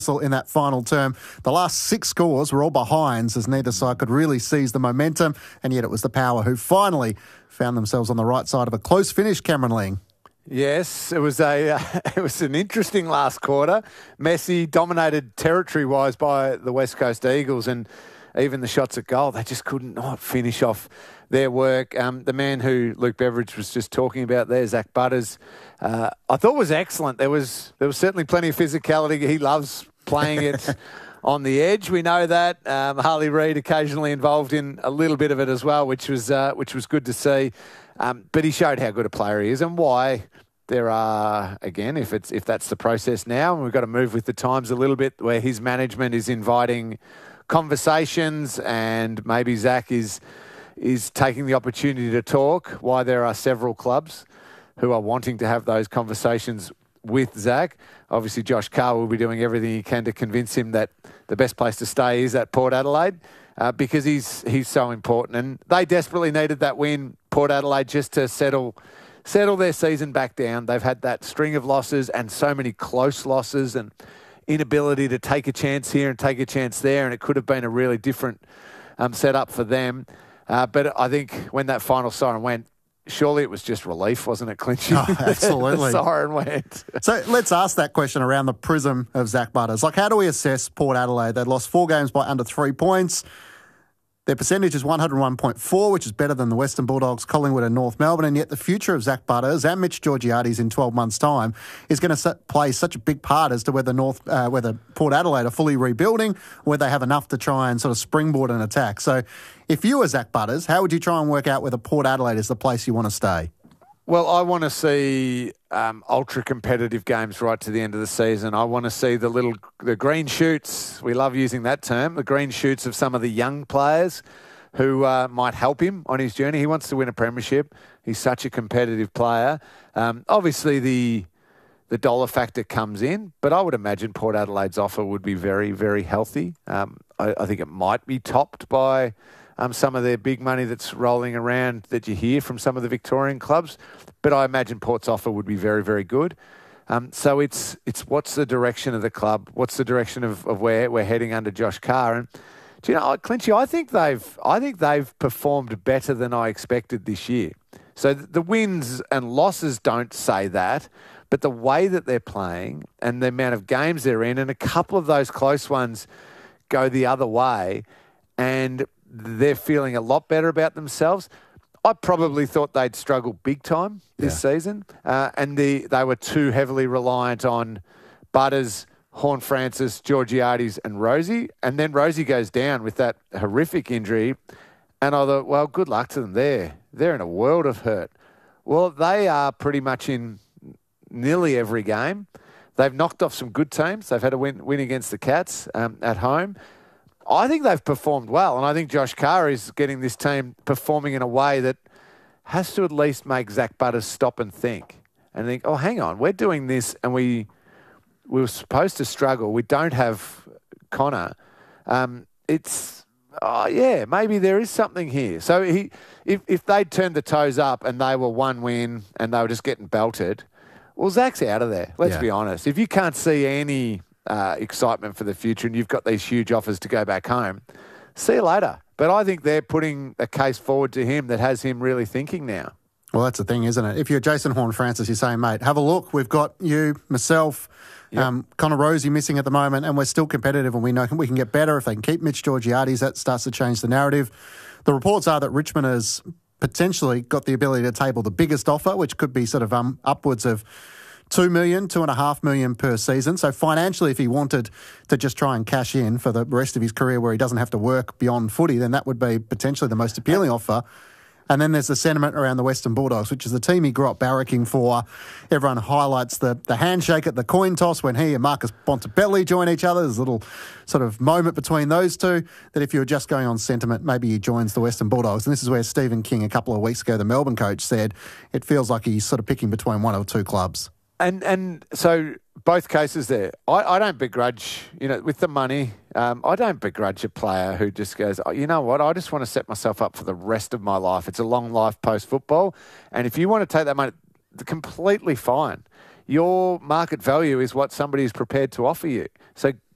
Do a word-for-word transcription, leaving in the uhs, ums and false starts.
in that final term. The last six scores were all behinds as neither side could really seize the momentum, and yet it was the Power who finally found themselves on the right side of a close finish, Cameron Ling. Yes, it was a uh, it was an interesting last quarter. Messi dominated territory-wise by the West Coast Eagles, and even the shots at goal, they just could not finish off their work. Um, the man who Luke Beveridge was just talking about there, Zach Butters, uh, I thought was excellent. There was there was certainly plenty of physicality. He loves playing it on the edge. We know that. Um, Harley Reid occasionally involved in a little bit of it as well, which was uh, which was good to see. Um, but he showed how good a player he is and why there are, again, if it's if that's the process now, and we've got to move with the times a little bit, where his management is inviting conversations and maybe Zach is is taking the opportunity to talk, why there are several clubs who are wanting to have those conversations with Zach. Obviously, Josh Carr will be doing everything he can to convince him that the best place to stay is at Port Adelaide uh, because he's he's so important. And they desperately needed that win, Port Adelaide, just to settle settle their season back down. They've had that string of losses and so many close losses and inability to take a chance here and take a chance there, and it could have been a really different um, setup for them. Uh, but I think when that final siren went, surely it was just relief, wasn't it, Clinchy? Oh, absolutely. The siren went. So let's ask that question around the prism of Zach Butters. Like, how do we assess Port Adelaide? They lost four games by under three points. Their percentage is one hundred one point four, which is better than the Western Bulldogs, Collingwood and North Melbourne, and yet the future of Zach Butters and Mitch Georgiades in twelve months' time is going to play such a big part as to whether North, uh, whether Port Adelaide are fully rebuilding, or whether they have enough to try and sort of springboard an attack. So if you were Zach Butters, how would you try and work out whether Port Adelaide is the place you want to stay? Well, I want to see um, ultra-competitive games right to the end of the season. I want to see the little, the green shoots. We love using that term, the green shoots of some of the young players who uh, might help him on his journey. He wants to win a premiership. He's such a competitive player. Um, obviously, the the dollar factor comes in, but I would imagine Port Adelaide's offer would be very, very healthy. Um, I, I think it might be topped by Um, some of their big money that's rolling around that you hear from some of the Victorian clubs. But I imagine Port's offer would be very, very good. Um, so it's it's what's the direction of the club? What's the direction of, of where we're heading under Josh Carr? And do you know, Clinchy, I think they've I think they've performed better than I expected this year. So the wins and losses don't say that, but the way that they're playing and the amount of games they're in, and a couple of those close ones go the other way, and they're feeling a lot better about themselves. I probably thought they'd struggle big time this yeah. season, uh, and the, they were too heavily reliant on Butters, Horne-Francis, Georgiades and Rosie. And then Rosie goes down with that horrific injury, and I thought, well, good luck to them there. They're in a world of hurt. Well, they are pretty much in nearly every game. They've knocked off some good teams. They've had a win, win against the Cats um, at home. I think they've performed well, and I think Josh Carr is getting this team performing in a way that has to at least make Zach Butters stop and think and think, oh, hang on, we're doing this and we, we were supposed to struggle. We don't have Connor. Um, it's, oh, yeah, maybe there is something here. So he, if, if they'd turned the toes up and they were one win and they were just getting belted, well, Zach's out of there, let's yeah. be honest. If you can't see any Uh, excitement for the future and you've got these huge offers to go back home, see you later. But I think they're putting a case forward to him that has him really thinking now. Well, that's the thing, isn't it? If you're Jason Horne-Francis, you're saying, mate, have a look. We've got you, myself, yep. um, Connor Rosie missing at the moment, and we're still competitive and we know we can get better. If they can keep Mitch Georgiades, that starts to change the narrative. The reports are that Richmond has potentially got the ability to table the biggest offer, which could be sort of um, upwards of Two million, two and a half million per season. So financially, if he wanted to just try and cash in for the rest of his career where he doesn't have to work beyond footy, then that would be potentially the most appealing offer. And then there's the sentiment around the Western Bulldogs, which is the team he grew up barracking for. Everyone highlights the, the handshake at the coin toss when he and Marcus Bontempelli join each other. There's a little sort of moment between those two that if you were just going on sentiment, maybe he joins the Western Bulldogs. And this is where Stephen King, a couple of weeks ago, the Melbourne coach, said it feels like he's sort of picking between one or two clubs. And and so both cases there, I, I don't begrudge, you know, with the money, um, I don't begrudge a player who just goes, oh, you know what, I just want to set myself up for the rest of my life. It's a long life post-football. And if you want to take that money, completely fine. Your market value is what somebody is prepared to offer you. So